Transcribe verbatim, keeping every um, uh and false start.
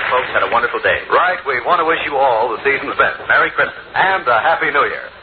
folks had a wonderful day. Right. We want to wish you all the season's best. Merry Christmas. And a Happy New Year.